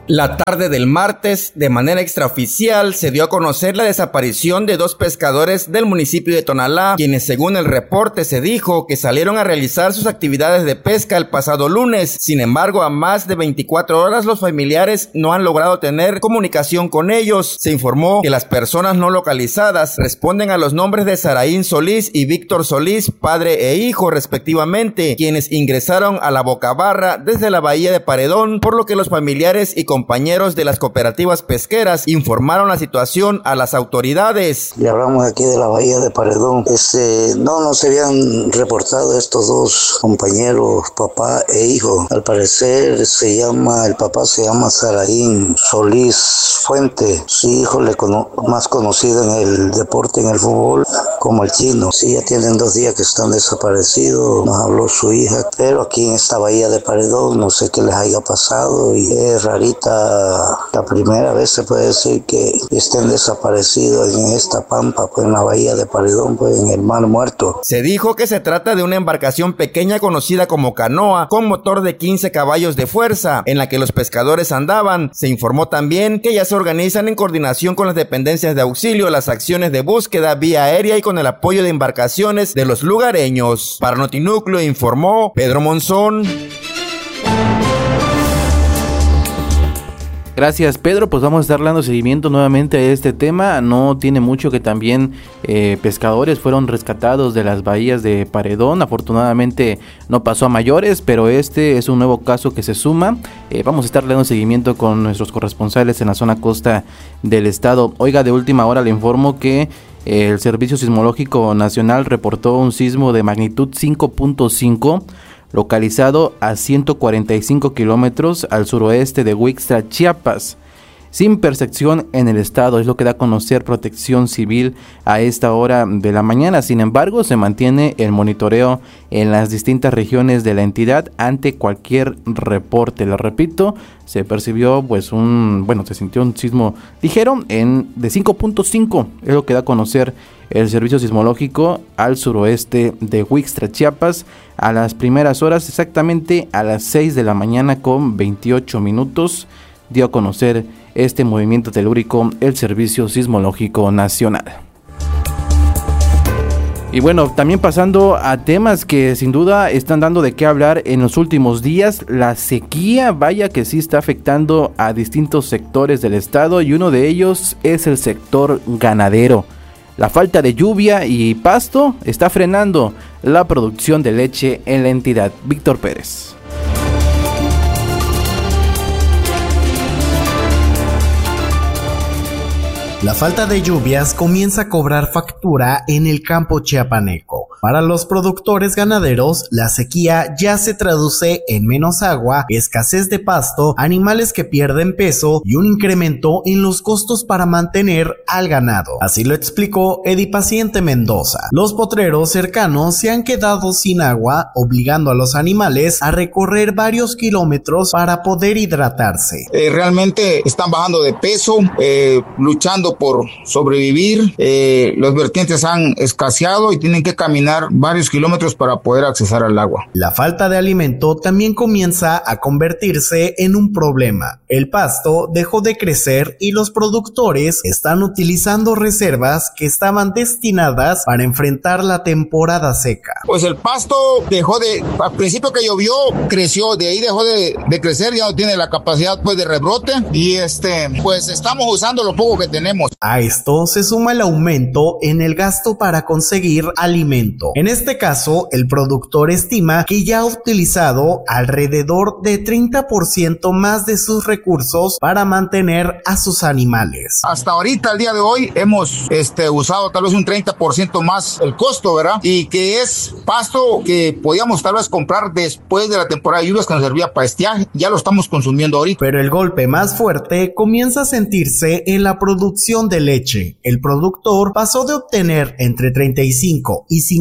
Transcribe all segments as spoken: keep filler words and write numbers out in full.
La tarde del martes, de manera extraoficial, se dio a conocer la desaparición de dos pescadores del municipio de Tonalá, quienes según el reporte se dijo que salieron a realizar sus actividades de pesca el pasado lunes. Sin embargo, a más de veinticuatro horas los familiares no han logrado tener comunicación con ellos. Se informó que las personas no localizadas responden a los nombres de Saraín Solís y Víctor Solís, padre e hijo respectivamente, quienes ingresaron a la Bocabarra desde la bahía de Paredón, por lo que los familiares y compañeros de las cooperativas pesqueras informaron la situación a las autoridades. Le hablamos aquí de la bahía de Paredón. Este, no, no se habían reportado estos dos compañeros, papá e hijo. Al parecer se llama, el papá se llama Saraín Solís Fuente. Su hijo le cono, más conocido en el deporte, en el fútbol, como el Chino. Sí, ya tienen dos días que están desaparecidos. Nos habló su hija, pero aquí en esta bahía de Paredón no sé qué les haya pasado y es rarita la primera vez, se puede decir, que estén desaparecidos en esta pampa, pues en la bahía de Paredón, pues en el mar muerto. Se dijo que se trata de una embarcación pequeña conocida como canoa, con motor de quince caballos de fuerza, en la que los pescadores andaban. Se informó también que ya se organizan en coordinación con las dependencias de auxilio las acciones de búsqueda vía aérea y con el apoyo de embarcaciones de los lugareños. Para Notinúcleo informó Pedro Monzón. Gracias, Pedro. Pues vamos a estar dando seguimiento nuevamente a este tema. No tiene mucho que también eh, pescadores fueron rescatados de las bahías de Paredón. Afortunadamente no pasó a mayores, pero este es un nuevo caso que se suma. Eh, vamos a estar dando seguimiento con nuestros corresponsales en la zona costa del estado. Oiga, de última hora le informo que eh, el Servicio Sismológico Nacional reportó un sismo de magnitud cinco punto cinco localizado a ciento cuarenta y cinco kilómetros al suroeste de Huixtla, Chiapas, sin percepción en el estado. Es lo que da a conocer Protección Civil a esta hora de la mañana. Sin embargo, se mantiene el monitoreo en las distintas regiones de la entidad ante cualquier reporte. Lo repito, se percibió pues un, bueno, se sintió un sismo ligero en de cinco punto cinco, es lo que da a conocer el Servicio Sismológico al suroeste de Huixtla, Chiapas, a las primeras horas, exactamente a las seis de la mañana con veintiocho minutos, dio a conocer este movimiento telúrico el Servicio Sismológico Nacional. Y bueno, también pasando a temas que sin duda están dando de qué hablar en los últimos días, la sequía, vaya que sí está afectando a distintos sectores del estado y uno de ellos es el sector ganadero. La falta de lluvia y pasto está frenando la producción de leche en la entidad. Víctor Pérez. La falta de lluvias comienza a cobrar factura en el campo chiapaneco. Para los productores ganaderos, la sequía ya se traduce en menos agua, escasez de pasto, animales que pierden peso y un incremento en los costos para mantener al ganado. Así lo explicó Edipaciente Mendoza. Los potreros cercanos se han quedado sin agua, obligando a los animales a recorrer varios kilómetros para poder hidratarse. Eh, realmente están bajando de peso, eh, luchando por sobrevivir. Eh, los vertientes han escaseado y tienen que caminar varios kilómetros para poder accesar al agua. La falta de alimento también comienza a convertirse en un problema. El pasto dejó de crecer y los productores están utilizando reservas que estaban destinadas para enfrentar la temporada seca. Pues el pasto dejó de, al principio que llovió, creció, de ahí dejó de, de crecer, ya no tiene la capacidad pues de rebrote y este, pues estamos usando lo poco que tenemos. A esto se suma el aumento en el gasto para conseguir alimento. En este caso, el productor estima que ya ha utilizado alrededor de treinta por ciento más de sus recursos para mantener a sus animales. Hasta ahorita, al día de hoy, hemos este, usado tal vez un treinta por ciento más el costo, ¿verdad? Y que es pasto que podíamos tal vez comprar después de la temporada de lluvias que nos servía para estiaje, ya lo estamos consumiendo ahorita. Pero el golpe más fuerte comienza a sentirse en la producción de leche. El productor pasó de obtener entre treinta y cinco y cincuenta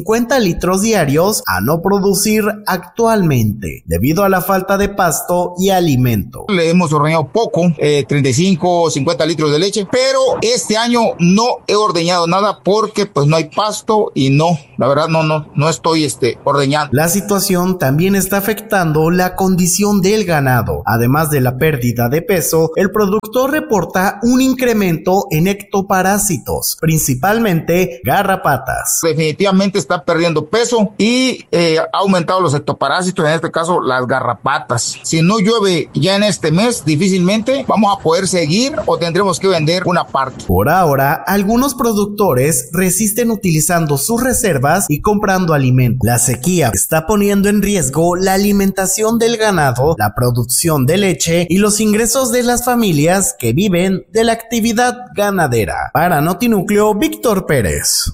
cincuenta litros diarios a no producir actualmente, debido a la falta de pasto y alimento. Le hemos ordeñado poco, eh, treinta y cinco, cincuenta litros de leche, pero este año no he ordeñado nada porque pues no hay pasto y no, la verdad no, no, no estoy este, ordeñando. La situación también está afectando la condición del ganado. Además de la pérdida de peso, el productor reporta un incremento en ectoparásitos, principalmente garrapatas. Definitivamente está perdiendo peso y eh, ha aumentado los ectoparásitos, en este caso las garrapatas. Si no llueve ya en este mes, difícilmente vamos a poder seguir o tendremos que vender una parte. Por ahora, algunos productores resisten utilizando sus reservas y comprando alimentos. La sequía está poniendo en riesgo la alimentación del ganado, la producción de leche y los ingresos de las familias que viven de la actividad ganadera. Para Notinúcleo, Víctor Pérez.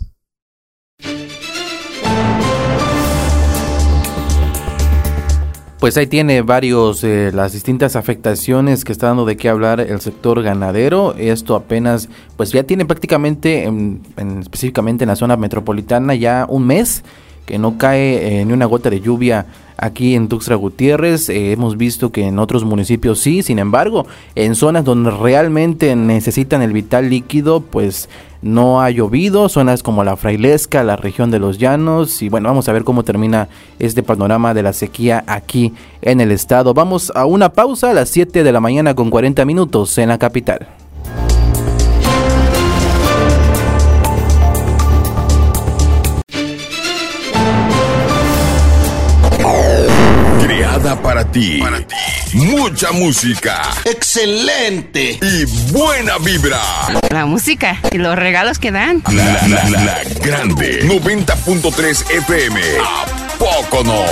Pues ahí tiene varios, eh, las distintas afectaciones que está dando de qué hablar el sector ganadero. Esto apenas, pues ya tiene prácticamente, en, en, específicamente en la zona metropolitana, ya un mes que no cae eh, ni una gota de lluvia aquí en Tuxtla Gutiérrez. Eh, hemos visto que en otros municipios sí, sin embargo, en zonas donde realmente necesitan el vital líquido, pues no ha llovido, zonas como la Frailesca, la región de los Llanos, y bueno, vamos a ver cómo termina este panorama de la sequía aquí en el estado. Vamos a una pausa a las siete de la mañana con cuarenta minutos en la capital. Creada para ti. Para ti. Mucha música. ¡Excelente! Y buena vibra. La música y los regalos que dan. La, la, la, la grande. noventa punto tres F M. ¿A poco no?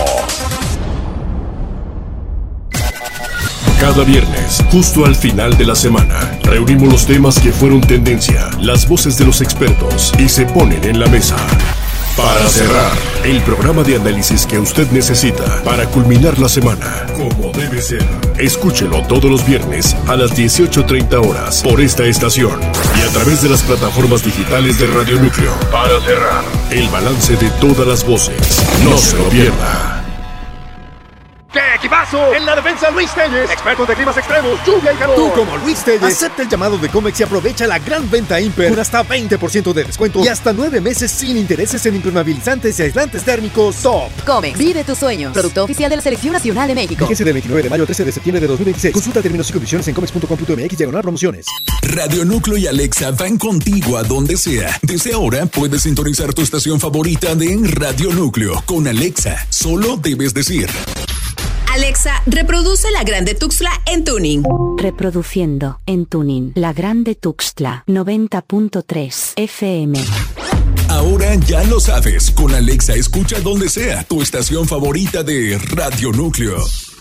Cada viernes, justo al final de la semana, reunimos los temas que fueron tendencia, las voces de los expertos y se ponen en la mesa. Para cerrar, el programa de análisis que usted necesita para culminar la semana, como debe ser. Escúchelo todos los viernes a las dieciocho treinta horas por esta estación y a través de las plataformas digitales de Radio Núcleo. Para cerrar, el balance de todas las voces. No se lo pierda. ¡Qué equipazo! En la defensa, Luis Telles, expertos de climas extremos, lluvia y calor. Tú, como Luis Telles, acepta el llamado de Comex y aprovecha la gran venta Imper con hasta veinte por ciento de descuento y hasta nueve meses sin intereses en impermeabilizantes y aislantes térmicos Top. Comex, vive tus sueños. Producto oficial de la Selección Nacional de México. Fíjese del veintinueve de mayo al trece de septiembre de dos mil veintiséis. Consulta términos y condiciones en comex punto com punto m x diagonal promociones. Radio Núcleo y Alexa van contigo a donde sea. Desde ahora puedes sintonizar tu estación favorita de Radio Núcleo. Con Alexa, solo debes decir: Alexa, reproduce La Grande Tuxtla en tuning. Reproduciendo en tuning La Grande Tuxtla noventa punto tres F M. Ahora ya lo sabes, con Alexa escucha donde sea tu estación favorita de Radio Núcleo.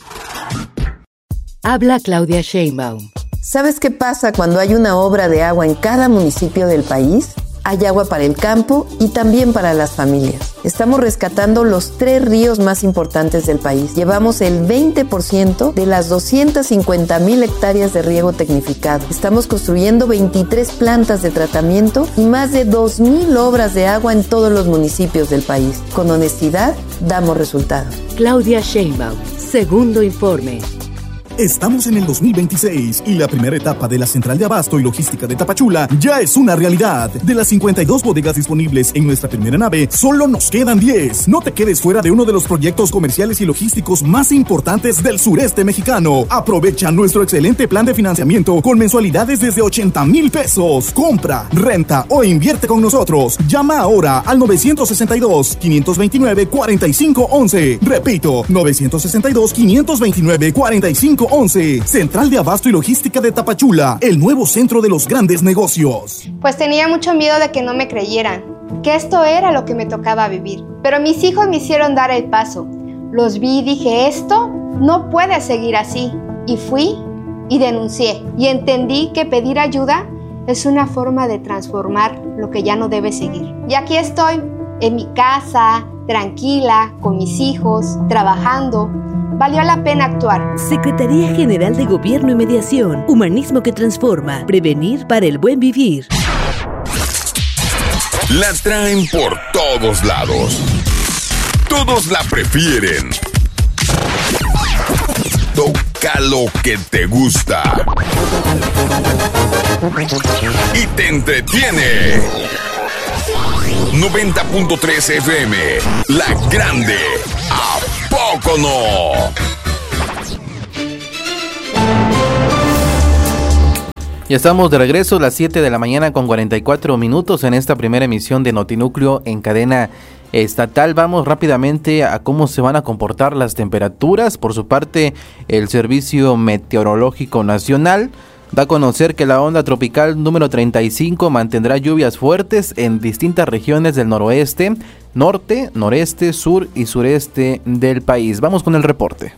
Habla Claudia Sheinbaum. ¿Sabes qué pasa cuando hay una obra de agua en cada municipio del país? Hay agua para el campo y también para las familias. Estamos rescatando los tres ríos más importantes del país. Llevamos el veinte por ciento de las doscientas cincuenta mil hectáreas de riego tecnificado. Estamos construyendo veintitrés plantas de tratamiento y más de dos mil obras de agua en todos los municipios del país. Con honestidad, damos resultados. Claudia Sheinbaum, segundo informe. Estamos en el dos mil veintiséis y la primera etapa de la Central de Abasto y Logística de Tapachula ya es una realidad. De las cincuenta y dos bodegas disponibles en nuestra primera nave, solo nos quedan diez. No te quedes fuera de uno de los proyectos comerciales y logísticos más importantes del sureste mexicano. Aprovecha nuestro excelente plan de financiamiento con mensualidades desde ochenta mil pesos. Compra, renta o invierte con nosotros. Llama ahora al nueve seis dos, cinco dos nueve, cuatro cinco uno uno. Repito, nueve seis dos, cinco dos nueve, cuatro cinco once. Central de Abasto y Logística de Tapachula, el nuevo centro de los grandes negocios. Pues tenía mucho miedo de que no me creyeran, que esto era lo que me tocaba vivir. Pero mis hijos me hicieron dar el paso. Los vi y dije, esto no puede seguir así. Y fui y denuncié. Y entendí que pedir ayuda es una forma de transformar lo que ya no debe seguir. Y aquí estoy, en mi casa, tranquila, con mis hijos, trabajando. Valió la pena actuar. Secretaría General de Gobierno y Mediación. Humanismo que transforma. Prevenir para el buen vivir. La traen por todos lados. Todos la prefieren. Toca lo que te gusta. Y te entretiene. noventa punto tres F M. La Grande. ¿A poco no? Ya estamos de regreso a las siete de la mañana con cuarenta y cuatro minutos en esta primera emisión de Notinúcleo en cadena estatal. Vamos rápidamente a cómo se van a comportar las temperaturas. Por su parte, el Servicio Meteorológico Nacional da a conocer que la onda tropical número treinta y cinco mantendrá lluvias fuertes en distintas regiones del noroeste, norte, noreste, sur y sureste del país. Vamos con el reporte.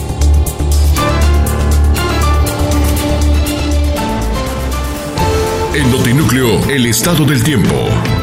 En Notinúcleo, el estado del tiempo.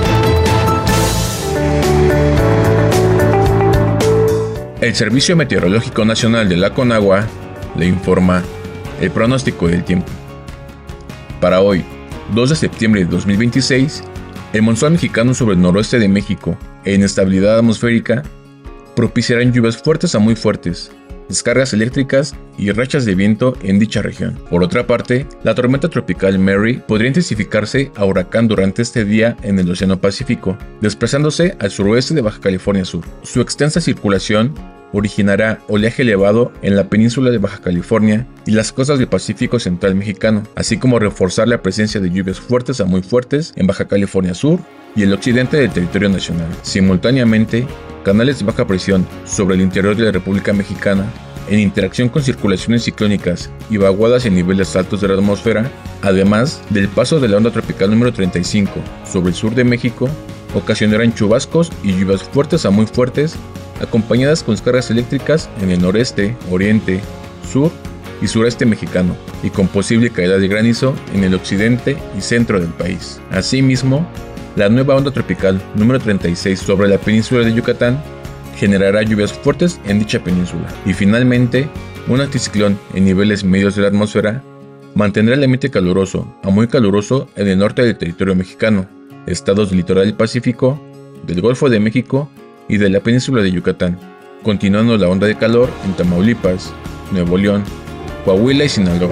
El Servicio Meteorológico Nacional de la Conagua le informa el pronóstico del tiempo. Para hoy, dos de septiembre de dos mil veintiséis, el monzón mexicano sobre el noroeste de México e inestabilidad atmosférica propiciarán lluvias fuertes a muy fuertes, descargas eléctricas y rachas de viento en dicha región. Por otra parte, la tormenta tropical Mary podría intensificarse a huracán durante este día en el Océano Pacífico, desplazándose al suroeste de Baja California Sur. Su extensa circulación originará oleaje elevado en la península de Baja California y las costas del Pacífico Central mexicano, así como reforzar la presencia de lluvias fuertes a muy fuertes en Baja California Sur y el occidente del territorio nacional. Simultáneamente, canales de baja presión sobre el interior de la República Mexicana, en interacción con circulaciones ciclónicas y vaguadas en niveles altos de la atmósfera, además del paso de la onda tropical número treinta y cinco sobre el sur de México, ocasionarán chubascos y lluvias fuertes a muy fuertes, acompañadas con descargas eléctricas en el noreste, oriente, sur y sureste mexicano, y con posible caída de granizo en el occidente y centro del país. Asimismo, la nueva onda tropical número treinta y seis sobre la península de Yucatán generará lluvias fuertes en dicha península. Y finalmente, un anticiclón en niveles medios de la atmósfera mantendrá el ambiente caluroso a muy caluroso en el norte del territorio mexicano, estados del litoral del Pacífico, del Golfo de México y de la península de Yucatán, continuando la onda de calor en Tamaulipas, Nuevo León, Coahuila y Sinaloa.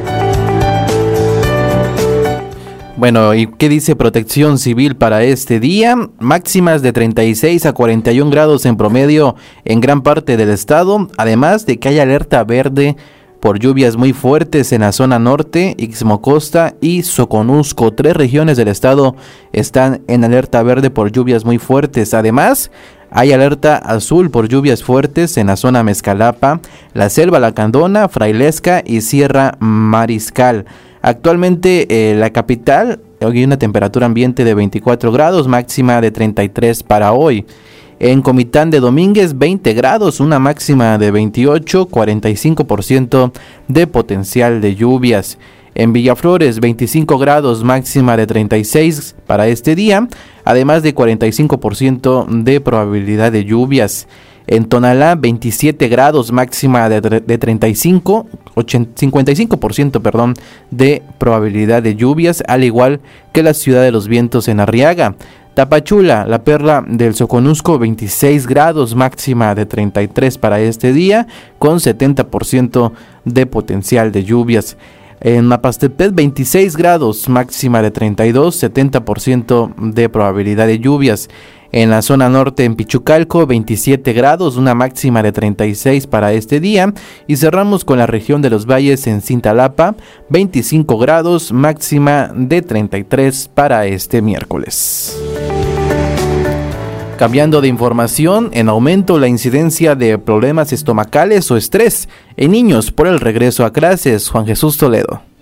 Bueno, ¿y qué dice Protección Civil para este día? Máximas de treinta y seis a cuarenta y un grados en promedio en gran parte del estado, además de que hay alerta verde por lluvias muy fuertes en la zona norte, Ixmocosta y Soconusco. Tres regiones del estado están en alerta verde por lluvias muy fuertes. Además, hay alerta azul por lluvias fuertes en la zona Mezcalapa, la Selva Lacandona, Frailesca y Sierra Mariscal. Actualmente eh, la capital, hoy hay una temperatura ambiente de veinticuatro grados, máxima de treinta y tres para hoy. En Comitán de Domínguez, veinte grados, una máxima de veintiocho, cuarenta y cinco por ciento de potencial de lluvias. En Villaflores, veinticinco grados, máxima de treinta y seis para este día, además de cuarenta y cinco por ciento de probabilidad de lluvias. En Tonalá, veintisiete grados, máxima de, de treinta y cinco, ochenta, cincuenta y cinco por ciento perdón, de probabilidad de lluvias, al igual que la Ciudad de los Vientos en Arriaga. Tapachula, la perla del Soconusco, veintiséis grados, máxima de treinta y tres para este día, con setenta por ciento de potencial de lluvias. En Mapastepec, veintiséis grados, máxima de treinta y dos, setenta por ciento de probabilidad de lluvias. En la zona norte, en Pichucalco, veintisiete grados, una máxima de treinta y seis para este día. Y cerramos con la región de los valles en Cintalapa, veinticinco grados, máxima de treinta y tres para este miércoles. Cambiando de información, en aumento la incidencia de problemas estomacales o estrés en niños por el regreso a clases. Juan Jesús Toledo.